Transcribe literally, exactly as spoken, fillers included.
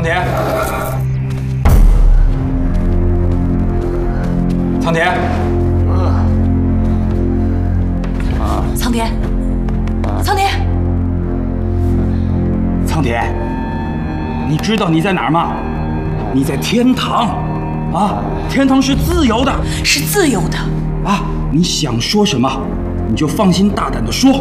苍田，苍田， 苍田，苍田， 苍田，你知道你在哪儿吗？你在天堂，啊，天堂是自由的， 是自由的啊，你想说什么，你就放心大胆的说。